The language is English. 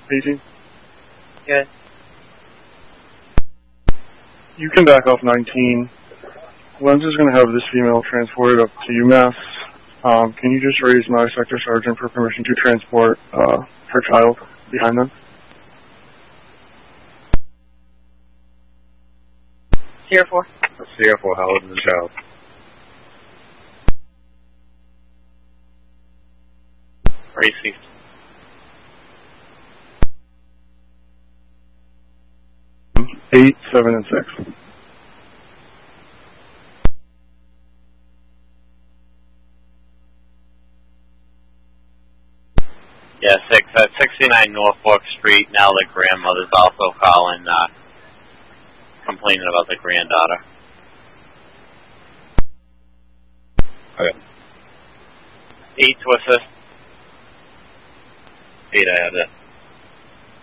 18. Good. You can back off 19. Lens is going to have this female transported up to UMass. Can you just raise my sector sergeant for permission to transport her child behind them? Sierra 4. Sierra 4, how old is the child? Racing. Eight, 7, and 6. Yeah, 6 at 69 Norfolk Street. Now the grandmother's also calling, complaining about the granddaughter. Okay. 8 to assist. 8, I have that.